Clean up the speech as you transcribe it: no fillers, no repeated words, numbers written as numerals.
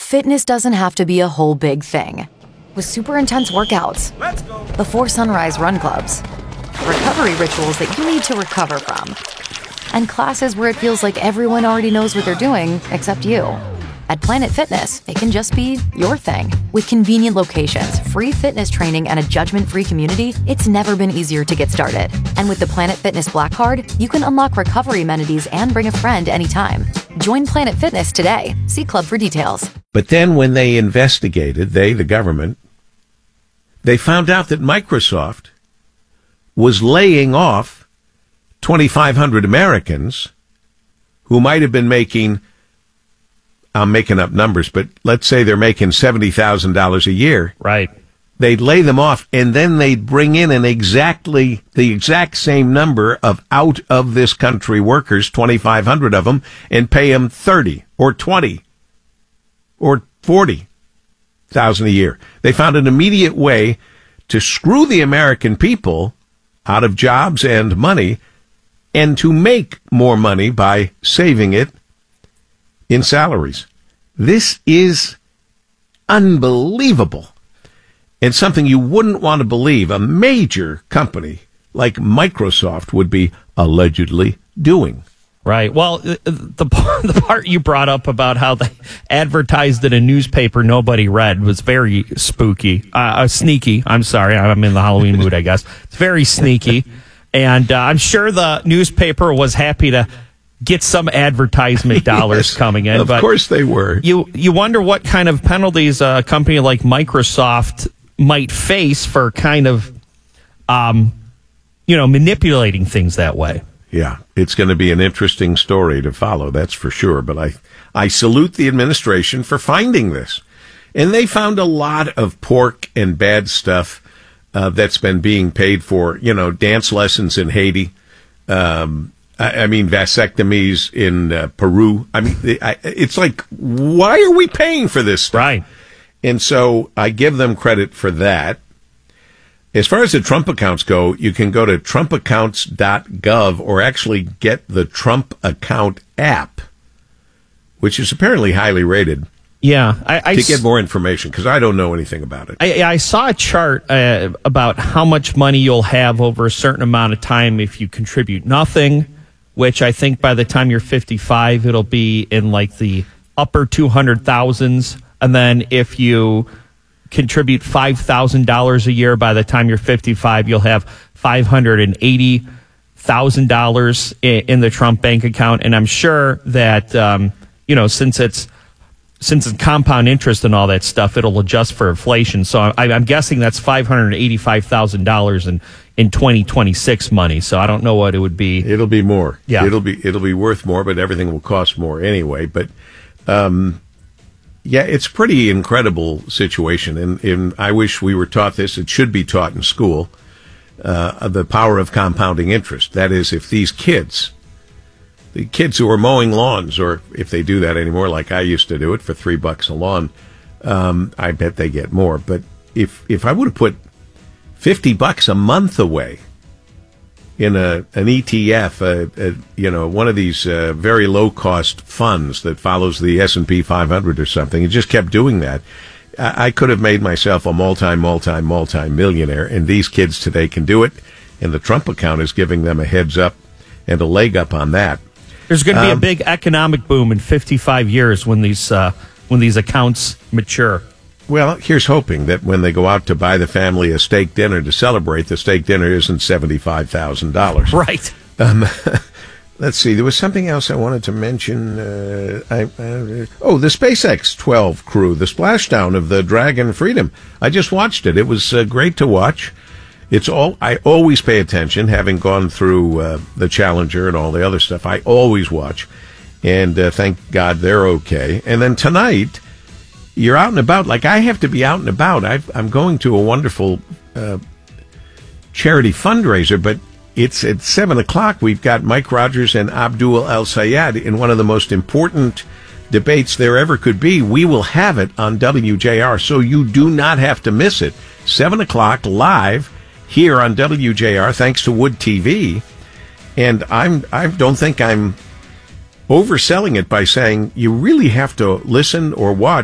Fitness doesn't have to be a whole big thing. With super intense workouts, before sunrise run clubs, recovery rituals that you need to recover from, and classes where it feels like everyone already knows what they're doing except you. At Planet Fitness, it can just be your thing. With convenient locations, free fitness training, and a judgment-free community, it's never been easier to get started. And with the Planet Fitness Black Card, you can unlock recovery amenities and bring a friend anytime. Join Planet Fitness today. See Club for details. But then when they investigated, the government, they found out that Microsoft was laying off 2,500 Americans who might have been making, I'm making up numbers, but let's say they're making $70,000 a year. Right. They'd lay them off, and then they'd bring in the exact same number of out-of-this-country workers, 2,500 of them, and pay them 30 or 20 or 40,000 a year. They found an immediate way to screw the American people out of jobs and money, and to make more money by saving it in salaries. This is unbelievable, and something you wouldn't want to believe a major company like Microsoft would be allegedly doing. Right. Well, the part you brought up about how they advertised in a newspaper nobody read was very sneaky. I'm sorry. I'm in the Halloween mood, I guess. It's very sneaky. And I'm sure the newspaper was happy to get some advertisement dollars coming in. Of course they were. You wonder what kind of penalties a company like Microsoft might face for kind of, manipulating things that way. Yeah, it's going to be an interesting story to follow, that's for sure. But I salute the administration for finding this. And they found a lot of pork and bad stuff that's been being paid for, dance lessons in Haiti. Vasectomies in Peru. It's like, why are we paying for this stuff? Right. And so I give them credit for that. As far as the Trump accounts go, you can go to trumpaccounts.gov or actually get the Trump account app, which is apparently highly rated. Yeah. To get more information, because I don't know anything about it. I saw a chart about how much money you'll have over a certain amount of time if you contribute nothing, which I think by the time you're 55, it'll be in like the upper 200,000s. And then if you contribute $5,000 a year, by the time you're 55, you'll have $580,000 in the Trump bank account. And I'm sure that, since it's compound interest and all that stuff, it'll adjust for inflation. So I'm guessing that's $585,000 in 2026 money. So I don't know what it would be. It'll be more. Yeah. It'll be worth more, but everything will cost more anyway. But, yeah, it's a pretty incredible situation. And I wish we were taught this. It should be taught in school. The power of compounding interest. That is, if these kids, the kids who are mowing lawns, or if they do that anymore, like I used to do it for $3 a lawn, I bet they get more. But if I would have put $50 a month away in an ETF, one of these very low cost funds that follows the S&P 500 or something, and just kept doing that, I could have made myself a multi-millionaire. And these kids today can do it, and the Trump account is giving them a heads up and a leg up on that. There's going to be a big economic boom in 55 years when these accounts mature. Well, here's hoping that when they go out to buy the family a steak dinner to celebrate, the steak dinner isn't $75,000. Right. Let's see. There was something else I wanted to mention. The SpaceX 12 crew, the splashdown of the Dragon Freedom. I just watched it. It was great to watch. I always pay attention, having gone through the Challenger and all the other stuff. I always watch, and thank God they're okay. And then tonight, you're out and about. Like, I have to be out and about. I'm going to a wonderful charity fundraiser, but it's at 7 o'clock. We've got Mike Rogers and Abdul El-Sayed in one of the most important debates there ever could be. We will have it on WJR, so you do not have to miss it. 7 o'clock live here on WJR, thanks to Wood TV. And I don't think I'm overselling it by saying you really have to listen or watch